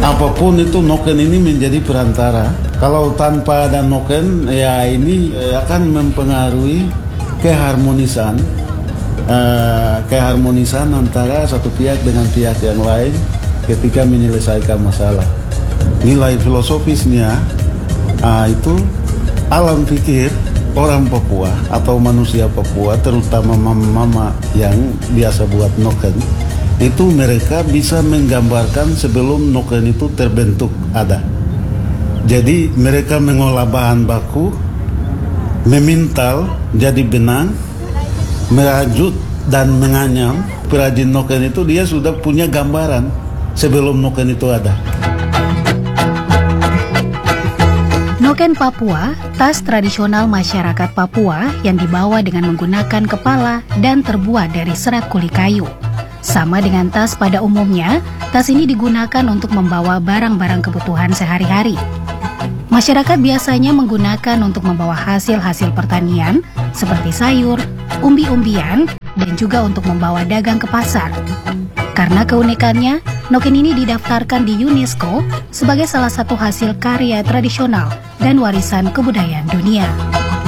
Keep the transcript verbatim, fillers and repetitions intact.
apapun itu noken ini menjadi perantara. Kalau tanpa ada noken, ya ini eh, akan mempengaruhi keharmonisan, eh, keharmonisan antara satu pihak dengan pihak yang lain ketika menyelesaikan masalah. Nilai filosofisnya ah, itu alam pikir orang Papua atau manusia Papua, terutama mama-mama yang biasa buat noken, itu mereka bisa menggambarkan sebelum noken itu terbentuk ada. Jadi mereka mengolah bahan baku, memintal jadi benang, merajut dan menganyam. Perajin noken itu dia sudah punya gambaran sebelum noken itu ada. Noken Papua, tas tradisional masyarakat Papua yang dibawa dengan menggunakan kepala dan terbuat dari serat kulit kayu. Sama dengan tas pada umumnya, tas ini digunakan untuk membawa barang-barang kebutuhan sehari-hari. Masyarakat biasanya menggunakan untuk membawa hasil-hasil pertanian seperti sayur, umbi-umbian, dan juga untuk membawa dagang ke pasar. Karena keunikannya, noken ini didaftarkan di UNESCO sebagai salah satu hasil karya tradisional dan warisan kebudayaan dunia.